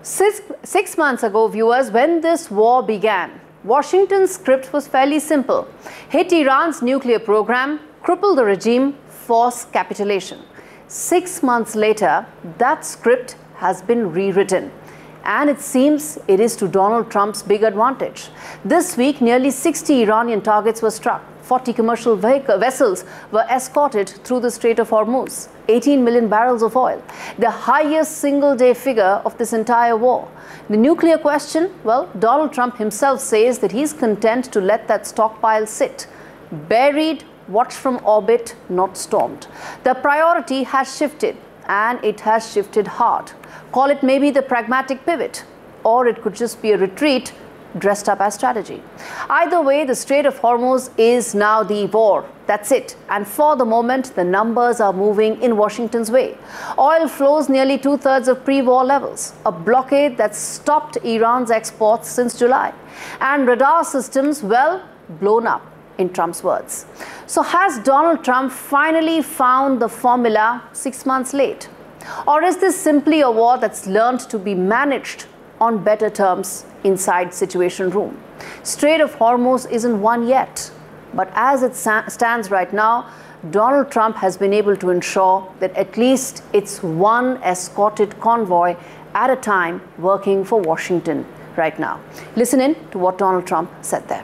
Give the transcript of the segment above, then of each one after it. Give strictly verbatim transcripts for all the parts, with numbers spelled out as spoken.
Six, six months ago, viewers, when this war began, Washington's script was fairly simple. Hit Iran's nuclear program, cripple the regime, force capitulation. Six months later, that script has been rewritten. And it seems it is to Donald Trump's big advantage. This week, nearly sixty Iranian targets were struck. forty commercial vehicle, vessels were escorted through the Strait of Hormuz. eighteen million barrels of oil, the highest single-day figure of this entire war. The nuclear question, well, Donald Trump himself says that he's content to let that stockpile sit, buried, watched from orbit, not stormed. The priority has shifted, and it has shifted hard. Call it maybe the pragmatic pivot, or it could just be a retreat dressed up as strategy. Either way, the Strait of Hormuz is now the war. That's it. And for the moment, the numbers are moving in Washington's way. Oil flows nearly two-thirds of pre-war levels, a blockade that stopped Iran's exports since July. And radar systems, well, blown up, in Trump's words. So has Donald Trump finally found the formula six months late? Or is this simply a war that's learned to be managed on better terms inside Situation Room? Strait of Hormuz isn't won yet, but as it stands right now, Donald Trump has been able to ensure that at least it's one escorted convoy at a time working for Washington right now. Listen in to what Donald Trump said there.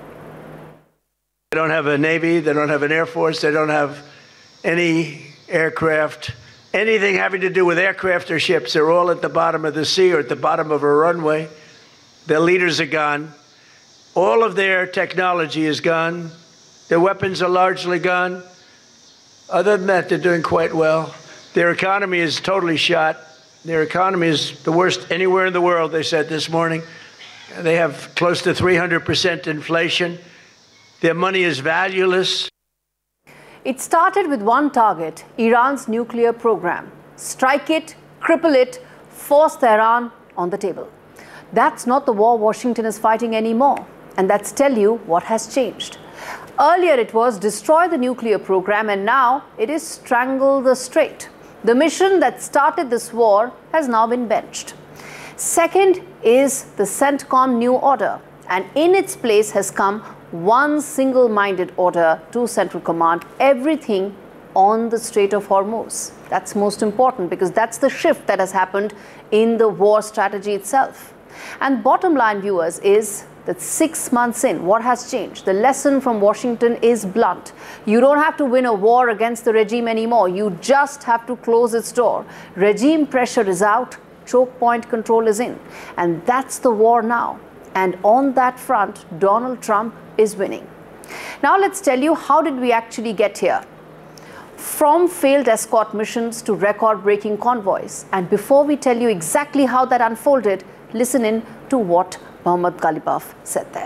They don't have a Navy, they don't have an Air Force, they don't have any aircraft, anything having to do with aircraft or ships. They're all at the bottom of the sea or at the bottom of a runway. Their leaders are gone. All of their technology is gone. Their weapons are largely gone. Other than that, they're doing quite well. Their economy is totally shot. Their economy is the worst anywhere in the world, they said this morning. They have close to three hundred percent inflation. Their money is valueless. It started with one target, Iran's nuclear program. Strike it, cripple it, force Tehran on the table. That's not the war Washington is fighting anymore. And that's tell you what has changed. Earlier it was destroy the nuclear program, and now it is strangle the strait. The mission that started this war has now been benched. Second is the CENTCOM new order, and in its place has come one single-minded order to Central Command, everything on the Strait of Hormuz. That's most important because that's the shift that has happened in the war strategy itself. And bottom line, viewers, is that six months in, what has changed? The lesson from Washington is blunt. You don't have to win a war against the regime anymore. You just have to close its door. Regime pressure is out, choke point control is in. And that's the war now. And on that front, Donald Trump is winning. Now let's tell you, how did we actually get here? From failed escort missions to record-breaking convoys. And before we tell you exactly how that unfolded, listen in to what Mohammad Ghalibaf said there.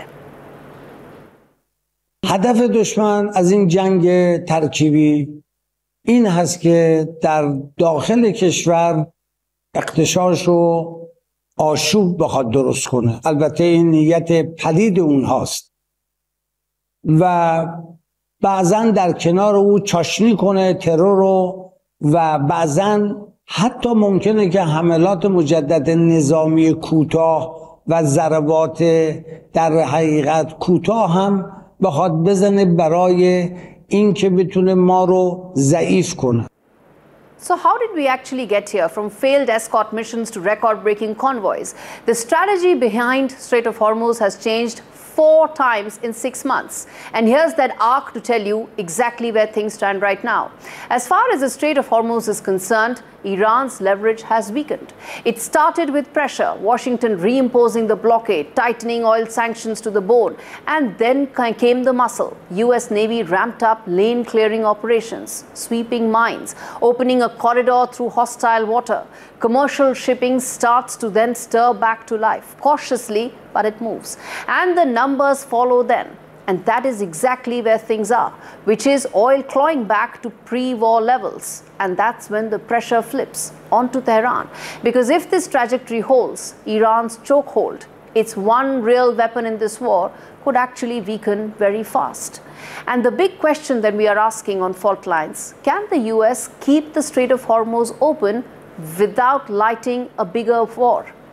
هدف دشمن از این جنگ ترکیبی این هست که در داخل کشور اغتشاش و آشوب بخواد درست کنه. البته این نیت پلید اونهاست و بعضا در کنار او چاشنی کنه ترور رو و بعضا حتی ممکنه که حملات مجدد نظامی کوتاه و ضربات در حقیقت کوتاه هم بخواد بزنه برای این که بتونه ما رو ضعیف کنه. So how did we actually get here from failed escort missions to record-breaking convoys? The strategy behind Strait of Hormuz has changed four times in six months. And here's that arc to tell you exactly where things stand right now. As far as the Strait of Hormuz is concerned, Iran's leverage has weakened. It started with pressure, Washington reimposing the blockade, tightening oil sanctions to the bone, and then came the muscle. U S Navy ramped up lane clearing operations, sweeping mines, opening a corridor through hostile water. Commercial shipping starts to then stir back to life, cautiously, but it moves. And the numbers follow then. And that is exactly where things are, which is oil clawing back to pre-war levels. And that's when the pressure flips onto Tehran. Because if this trajectory holds, Iran's chokehold, its one real weapon in this war, could actually weaken very fast. And the big question that we are asking on fault lines, can the U S keep the Strait of Hormuz open without lighting a bigger war?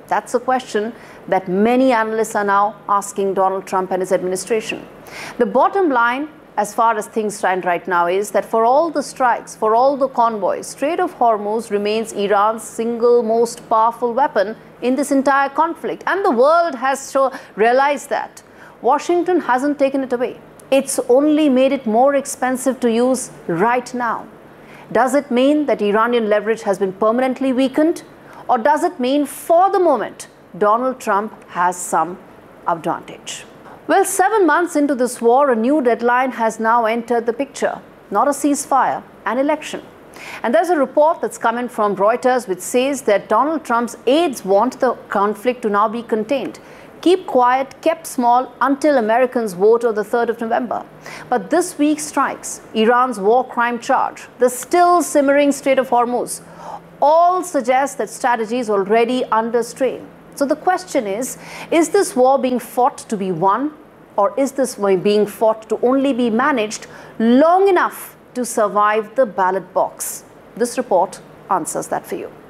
That's a question that many analysts are now asking Donald Trump and his administration. The bottom line, as far as things stand right now, is that for all the strikes, for all the convoys, Strait of Hormuz remains Iran's single most powerful weapon in this entire conflict. And the world has so realized that. Washington hasn't taken it away. It's only made it more expensive to use right now. Does it mean that Iranian leverage has been permanently weakened? Or does it mean, for the moment, Donald Trump has some advantage? Well, seven months into this war, a new deadline has now entered the picture. Not a ceasefire, an election. And there's a report that's coming from Reuters which says that Donald Trump's aides want the conflict to now be contained. Keep quiet, kept small until Americans vote on the third of November. But this week strikes, Iran's war crime charge, the still simmering Strait of Hormuz, all suggest that strategy is already under strain. So the question is, is this war being fought to be won, or is this war being fought to only be managed long enough to survive the ballot box? This report answers that for you.